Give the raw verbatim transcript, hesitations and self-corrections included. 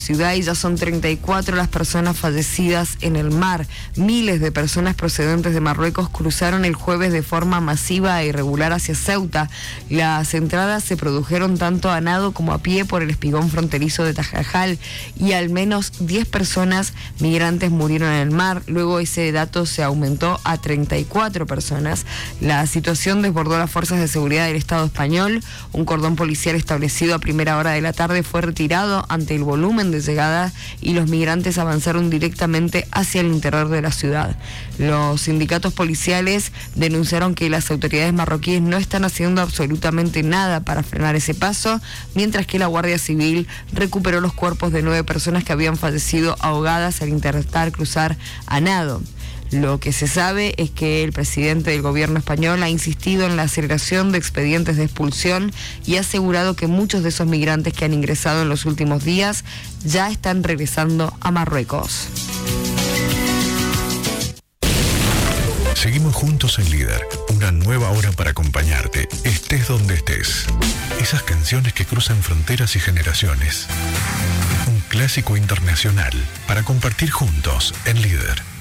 ciudad y ya son treinta y cuatro las personas fallecidas en el mar. Miles de personas procedentes de Marruecos cruzaron el jueves de forma masiva e irregular hacia Ceuta. Las entradas se produjeron tanto a nado como a pie por el espigón fronterizo de Tajajal y al menos diez personas migrantes murieron en el mar. Luego ese dato se aumentó a treinta y cuatro personas. La situación desbordó las fuerzas de seguridad del Estado español. Un cordón policial establecido a primera hora de la tarde fue retirado ante el volumen de llegada y los migrantes avanzaron directamente hacia el interior de la ciudad. Los sindicatos policiales denunciaron que las autoridades marroquíes no están haciendo absolutamente nada para frenar ese paso, mientras que la Guardia Civil recuperó los cuerpos de nueve personas que habían fallecido ahogadas al intentar cruzar a nado. Lo que se sabe es que el presidente del gobierno español ha insistido en la aceleración de expedientes de expulsión y ha asegurado que muchos de esos migrantes que han ingresado en los últimos días ya están regresando a Marruecos. Seguimos juntos en Líder, una nueva hora para acompañarte, estés donde estés. Esas canciones que cruzan fronteras y generaciones. Un clásico internacional para compartir juntos en Líder.